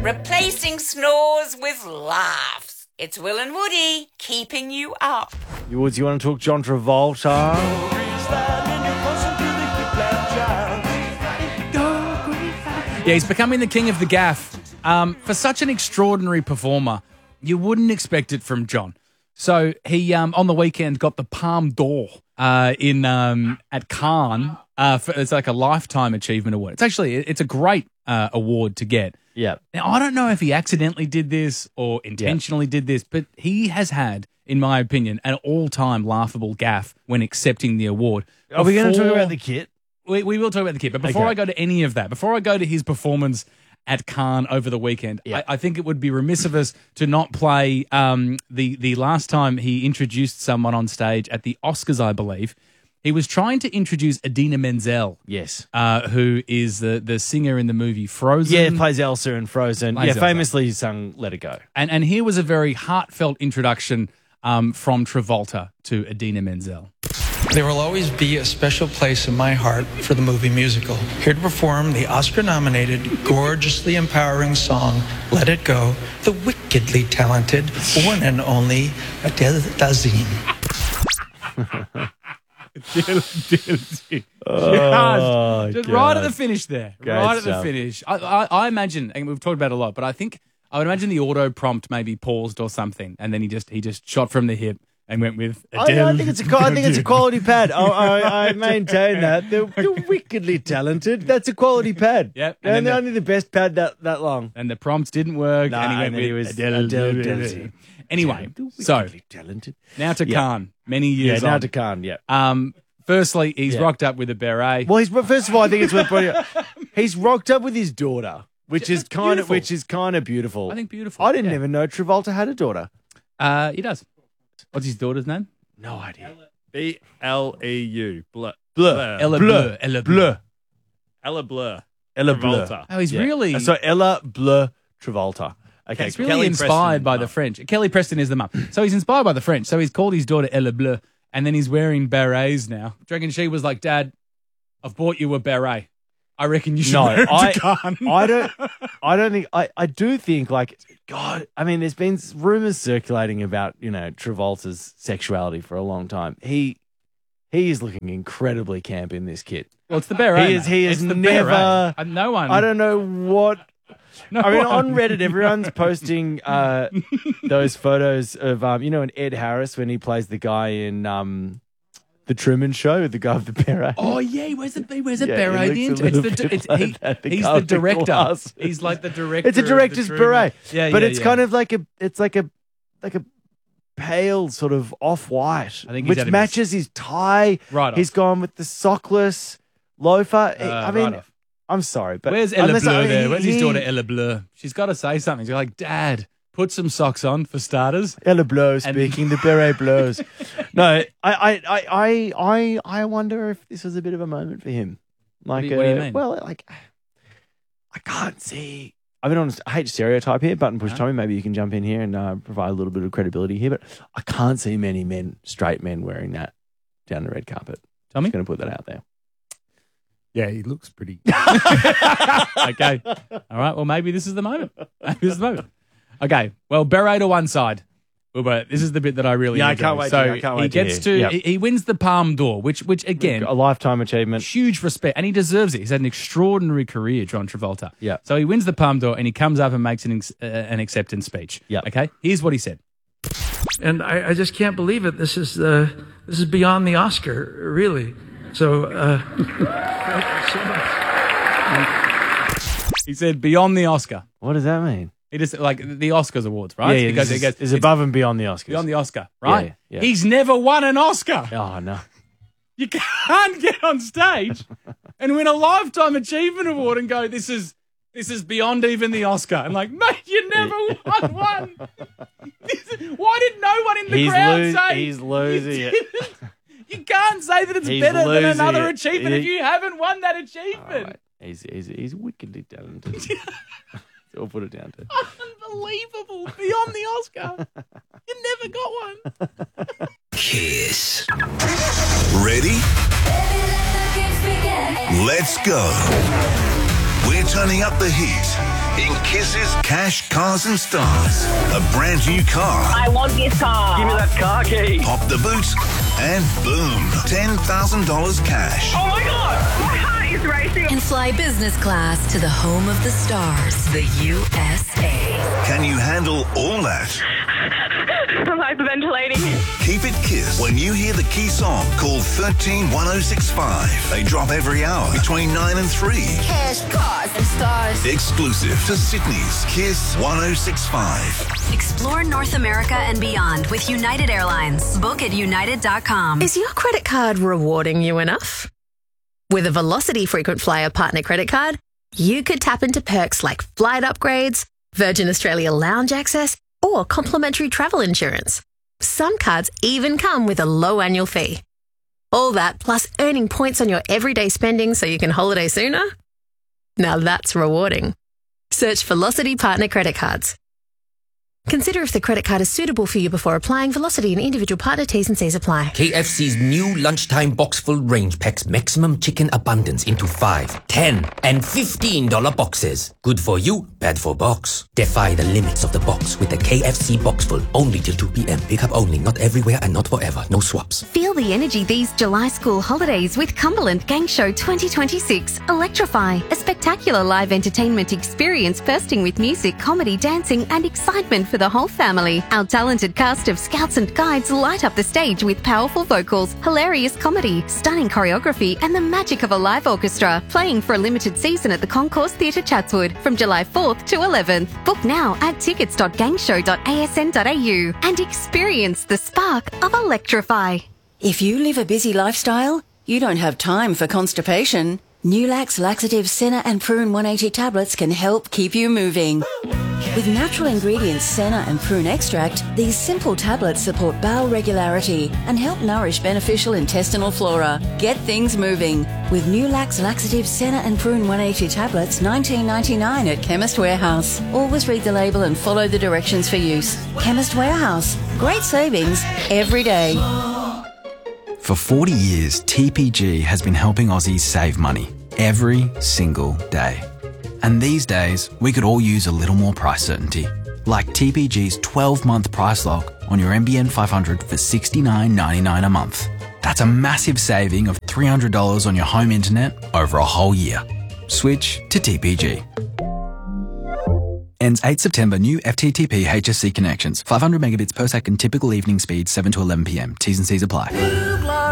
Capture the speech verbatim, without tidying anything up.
replacing snores with laughs. It's Will and Woody keeping you up. You Woods, you want to talk John Travolta? Yeah, he's becoming the king of the gaff. Um, for such an extraordinary performer, you wouldn't expect it from John. So he, um, on the weekend, got the Palme d'Or uh, in um, at Cannes. Uh, for, it's like a lifetime achievement award. It's actually it's a great uh, award to get. Yeah. Now I don't know if he accidentally did this or intentionally yep. did this, but he has had, in my opinion, an all-time laughable gaffe when accepting the award. Are we going to talk about the kit? We, we will talk about the kit, but before Okay. I go to any of that, before I go to his performance at Cannes over the weekend, Yeah. I, I think it would be remiss of us to not play um, the the last time he introduced someone on stage at the Oscars, I believe. He was trying to introduce Idina Menzel, Yes. uh, who is the, the singer in the movie Frozen. Yeah, plays Elsa in Frozen. Plays yeah, Elsa. famously sung Let It Go. And, and here was a very heartfelt introduction um, from Travolta to Idina Menzel. There will always be a special place in my heart for the movie musical. Here to perform the Oscar-nominated, gorgeously empowering song, Let It Go, the wickedly talented, one and only Adele Dazeem. Oh, just, just God. right at the finish there. Great right at the stuff. finish. I, I, I imagine, and we've talked about it a lot, but I think I would imagine the auto prompt maybe paused or something, and then he just he just shot from the hip and went with I, Adele. I think it's a, I think it's a quality pad. I, I, I maintain that. They're, they're wickedly talented. That's a quality pad. Yep. And, And they're then only the best pad that, that long. And the prompts didn't work, Nah, and he went and then with he was Adele. Adele Dazeem. Anyway, They're so wickedly talented. now to Yep. Cannes, many Yeah, years now on. to Khan, yeah. Um, firstly, he's Yeah. rocked up with a beret. Well, he's first of all, I think it's worth pointing out. He's rocked up with his daughter, which Yeah, is that's kind of beautiful. which is kind of beautiful. I think beautiful. I didn't Yeah. even know Travolta had a daughter. Uh, he does. What's his daughter's name? No idea. B L E U. Blur. Blur. Ella Blur. Blur. Ella Blur. Blur. Ella Blur. Ella Blur. Travolta. Oh, he's Yeah. really. So Ella Blur Travolta. Okay, It's really Kelly inspired Preston by is the the mum. French. Kelly Preston is the mum. So he's inspired by the French. So he's called his daughter Ella Bleu, and then he's wearing berets now. Do you reckon she was like, Dad, I've bought you a beret. I reckon you should No, wear it I, to Cannes. I don't. I don't think. I, I do think like God. I mean, there's been rumors circulating about you know Travolta's sexuality for a long time. He he is looking incredibly camp in this kit. Well, it's the beret. He is- he mate. is It's the never- beret. Uh, no one. I don't know what. No I mean, one. on Reddit, everyone's posting uh, those photos of um, you know, an Ed Harris when he plays the guy in um, the Truman Show, the guy with the beret. Oh yeah, he wears a he wears a Yeah, he beret. looks The a it's the little bit it's, like he, that, the he's guy the with the director. glasses. He's like the director. It's a of director's the Truman. beret. Yeah, but yeah, it's yeah. kind of like a it's like a like a pale sort of off white, I think he's which had him- matches his tie. Right off. He's gone with the sockless loafer. Uh, I mean, right off. I'm sorry, but Where's Ella unless Bleu I- there? Where's his he- daughter Ella Bleu? She's got to say something. She's like, Dad, put some socks on for starters. Ella Bleu And- speaking, the beret blows. No, I, I, I, I, I, I wonder if this was a bit of a moment for him. Like, do you- what do you uh, mean? Well, like, I can't see. I mean, honest, I hate stereotype here. Button push No. Tommy, maybe you can jump in here and uh, provide a little bit of credibility here. But I can't see many men, straight men, wearing that down the red carpet. Tommy? Just going to put that out there. Yeah, he looks pretty. Okay. All right. Well, maybe this is the moment. Maybe this is the moment. Okay. Well, beret to one side. Wilbur, this is the bit that I really Yeah, I enjoy. can't wait to- So I can't he wait to gets hear. to, Yep. he, he wins the Palme d'Or, which, which again, A lifetime achievement. huge respect, and he deserves it. He's had an extraordinary career, John Travolta. Yeah. So he wins the Palme d'Or, and he comes up and makes an ex- uh, an acceptance speech. Yeah. Okay. Here's what he said. And I, I just can't believe it. This is uh, this is beyond the Oscar, really. So, uh, thank you so much. He said, "Beyond the Oscar." What does that mean? He just like the Oscars awards, right? Yeah, yeah, He goes, this he is, goes, is it's above and beyond the Oscars. beyond the Oscar, right? Yeah, yeah. He's never won an Oscar. Oh, no. You can't get on stage and win a lifetime achievement award and go, "This is this is beyond even the Oscar." And like, mate, you never won one. Why did no one in the He's crowd lo- say he's losing you it. didn't? You can't say that it's He's better than losing another it. achievement if He- you haven't won that All achievement. right. He's, he's, he's wickedly talented. I'll put it down to. Unbelievable. Beyond the Oscar. You never got one. Kiss. Ready? Let's go. We're turning up the heat in Kiss's Cash, Cars and Stars. A brand new car. I want this car. Give me that car key. Pop the boot and boom, ten thousand dollars cash. Oh my God! My heart is racing. And fly business class to the home of the stars, the U S A. Can you handle all that? I'm hyperventilating. Keep it Kiss. When you hear the key song, call thirteen one oh six five. They drop every hour between nine and three. Cash, cars, and stars. Exclusive to Sydney's Kiss one oh six five. Explore North America and beyond with United Airlines. Book at united dot com. Is your credit card rewarding you enough? With a Velocity Frequent Flyer Partner Credit Card, you could tap into perks like flight upgrades, Virgin Australia lounge access, or complimentary travel insurance. Some cards even come with a low annual fee. All that plus earning points on your everyday spending so you can holiday sooner? Now that's rewarding. Search Velocity Partner Credit Cards. Consider if the credit card is suitable for you before applying. Velocity and individual partner T's and C's apply. K F C's new lunchtime box full range packs maximum chicken abundance into five, ten, and fifteen dollar boxes. Good for you, bad for box. Defy the limits of the box with the K F C box full. Only till two p.m. Pickup only, not everywhere and not forever. No swaps. Feel the energy these July school holidays with Cumberland Gang Show twenty twenty-six. Electrify, a spectacular live entertainment experience bursting with music, comedy, dancing, and excitement for the whole family. Our talented cast of scouts and guides light up the stage with powerful vocals, hilarious comedy, stunning choreography, and the magic of a live orchestra. Playing for a limited season at the Concourse Theatre Chatswood from July fourth to eleventh. Book now at tickets dot gangshow dot a s n dot a u and experience the spark of Electrify. If you live a busy lifestyle, you don't have time for constipation. Nulax Laxative Senna and Prune one eighty tablets can help keep you moving. With natural ingredients Senna and Prune extract, these simple tablets support bowel regularity and help nourish beneficial intestinal flora. Get things moving with Nulax Laxative Senna and Prune one eighty tablets, nineteen ninety-nine at Chemist Warehouse. Always read the label and follow the directions for use. Chemist Warehouse. Great savings every day. For forty years, T P G has been helping Aussies save money every single day. And these days, we could all use a little more price certainty. Like T P G's twelve-month price lock on your M B N five hundred for sixty-nine ninety-nine a month. That's a massive saving of three hundred dollars on your home internet over a whole year. Switch to T P G. Ends eighth September. New F T T P H S C connections. five hundred megabits per second. Typical evening speed seven to eleven p.m. T's and C's apply.